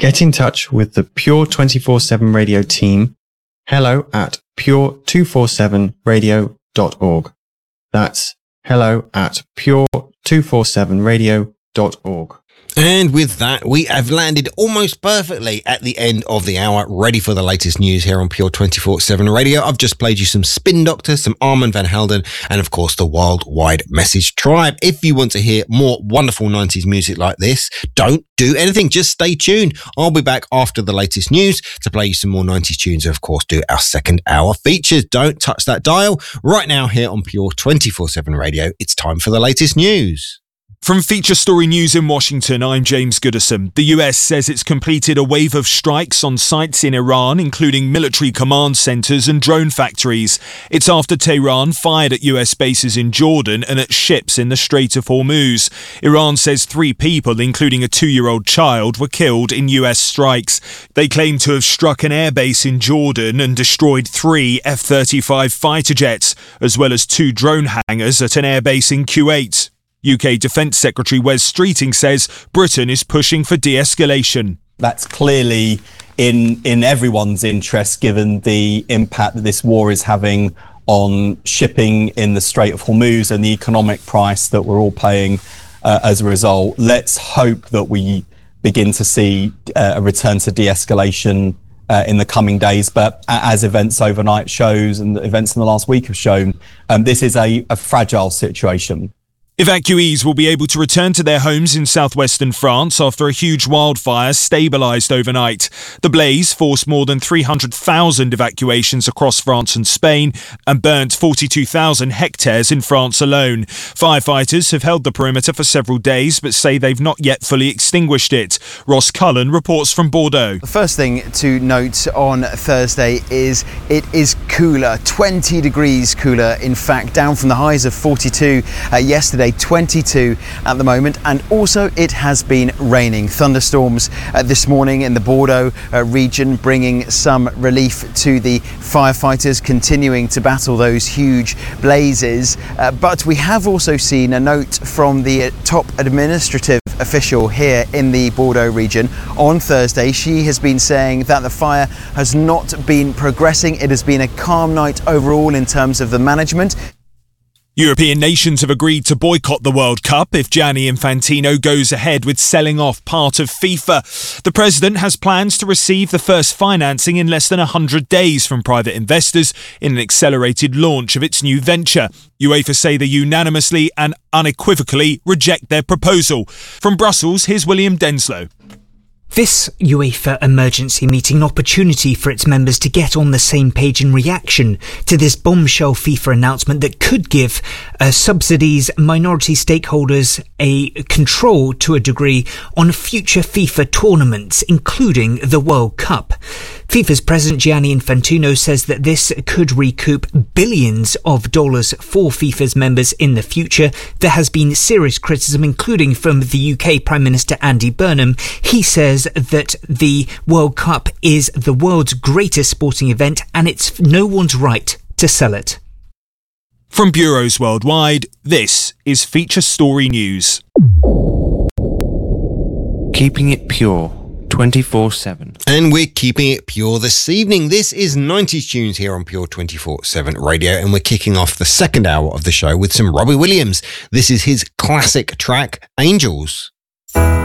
Get in touch with the Pure 24/7 Radio team. Hello at pure247radio.org. That's hello at pure247radio.org. And with that, we have landed almost perfectly at the end of the hour, ready for the latest news here on Pure 24/7 Radio. I've just played you some Spin Doctor, some Armand van Helden, and of course the Worldwide Message Tribe. If you want to hear more wonderful 90s music like this, don't do anything, just stay tuned. I'll be back after the latest news to play you some more 90s tunes and of course do our second hour features. Don't touch that dial. Right now here on Pure 24/7 Radio, it's time for the latest news. From Feature Story News in Washington, I'm James Goodison. The US says it's completed a wave of strikes on sites in Iran, including military command centers and drone factories. It's after Tehran fired at US bases in Jordan and at ships in the Strait of Hormuz. Iran says 3 people, including a 2-year-old child, were killed in US strikes. They claim to have struck an airbase in Jordan and destroyed 3 F-35 fighter jets, as well as 2 drone hangars at an airbase in Kuwait. UK Defence Secretary Wes Streeting says Britain is pushing for de-escalation. That's clearly in everyone's interest, given the impact that this war is having on shipping in the Strait of Hormuz and the economic price that we're all paying as a result. Let's hope that we begin to see a return to de-escalation in the coming days. But as events overnight shows and events in the last week have shown, this is a fragile situation. Evacuees will be able to return to their homes in southwestern France after a huge wildfire stabilised overnight. The blaze forced more than 300,000 evacuations across France and Spain and burnt 42,000 hectares in France alone. Firefighters have held the perimeter for several days but say they've not yet fully extinguished it. Ross Cullen reports from Bordeaux. The first thing to note on Thursday is it is cooler, 20 degrees cooler, in fact, down from the highs of 42 yesterday. 22 at the moment, and also it has been raining. Thunderstorms this morning in the Bordeaux region, bringing some relief to the firefighters continuing to battle those huge blazes. But we have also seen a note from the top administrative official here in the Bordeaux region on Thursday. She has been saying that the fire has not been progressing. It has been a calm night overall in terms of the management. European nations have agreed to boycott the World Cup if Gianni Infantino goes ahead with selling off part of FIFA. The president has plans to receive the first financing in less than 100 days from private investors in an accelerated launch of its new venture. UEFA say they unanimously and unequivocally reject their proposal. From Brussels, here's William Denslow. This UEFA emergency meeting, an opportunity for its members to get on the same page in reaction to this bombshell FIFA announcement that could give subsidies, minority stakeholders a control to a degree on future FIFA tournaments, including the World Cup. FIFA's president Gianni Infantino says that this could recoup billions of dollars for FIFA's members in the future. There has been serious criticism, including from the UK Prime Minister Andy Burnham. He says that the World Cup is the world's greatest sporting event and it's no one's right to sell it. From bureaus worldwide, this is Feature Story News. Keeping it pure 24/7. And we're keeping it pure this evening. This is 90s Tunes here on Pure 24/7 Radio, and we're kicking off the second hour of the show with some Robbie Williams. This is his classic track, Angels.